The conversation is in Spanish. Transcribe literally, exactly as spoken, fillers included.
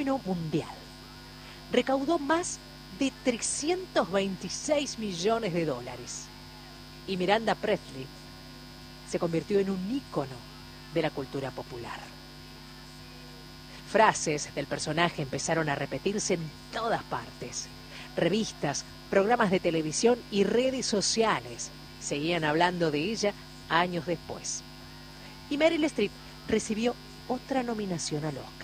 fenómeno mundial. Recaudó más de trescientos veintiséis millones de dólares. Y Miranda Presley se convirtió en un ícono de la cultura popular. Frases del personaje empezaron a repetirse en todas partes. Revistas, programas de televisión y redes sociales seguían hablando de ella años después. Y Meryl Streep recibió otra nominación al Oscar.